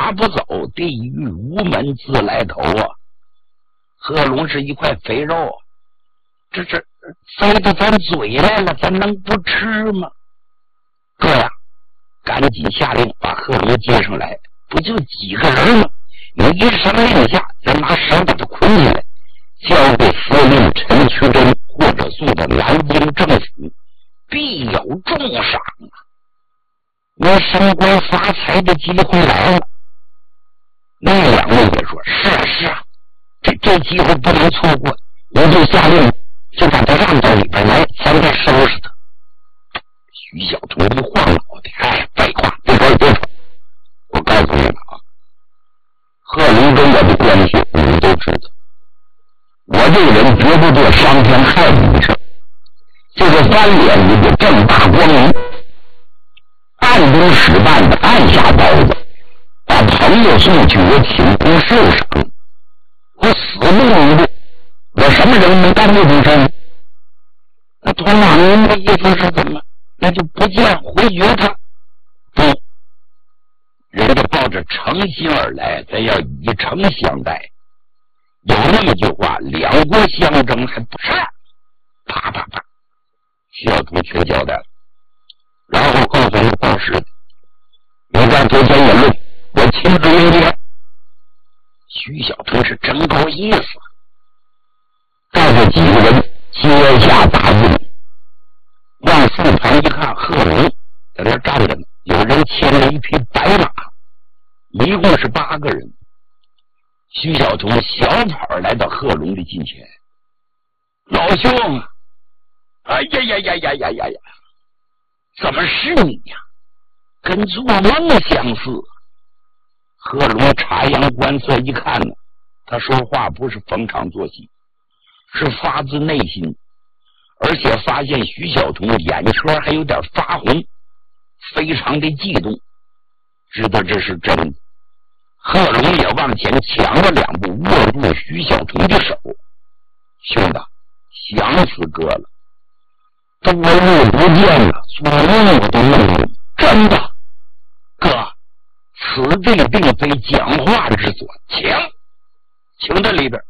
打不走，地狱无门自来投啊！贺龙是一块肥肉，这飞到咱嘴来了，咱能不吃吗？哥呀，赶紧下令把贺龙接上来，不就几个人吗？你一声令下，咱拿绳把他捆起来，交给司令陈渠珍，或者送到南京政府，必有重赏啊！你升官发财的机会来了。那两位也说：“是啊，这机会不能错过。”我就下令，就把他让到里边来，咱再收拾他。徐小彤一晃脑袋：“废话，别说，我告诉你们啊，贺龙跟我的关系你们都知道。我这个人绝不做伤天害理的事，这个翻脸你得正大光明，暗中使绊的按下刀子，把朋友送去我请功受赏，我死不能不，我什么人能干这种事？那团长您的意思是怎么？那就不见回绝他？不，人家抱着诚心而来，咱要以诚相待。有那么句话，两国相争还不是？啪啪啪，徐小彤全交代了，然后告诉他报时，你在昨天言论，我亲自应接。徐小彤是真够意思，带着几个人接下大印，往四旁一看，贺龙在这站着呢，有人牵了一匹白马，一共是8个人。徐小彤小跑来到贺龙的近前：“老兄，哎呀，怎么是你呀？跟做梦相似。”贺龙察言观色一看呢，他说话不是逢场作戏，是发自内心，而且发现徐小彤眼圈还有点发红，非常的激动，知道这是真的。贺龙也往前抢了2步，握住徐小彤的手：“兄弟，想死哥了，多日不见了，做梦我都梦了，真的，哥，此地并非讲话之所，请到里边。”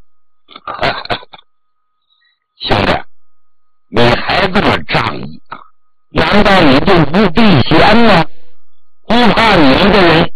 兄弟，你还这么仗义啊？难道你就不避嫌吗？不怕你们这人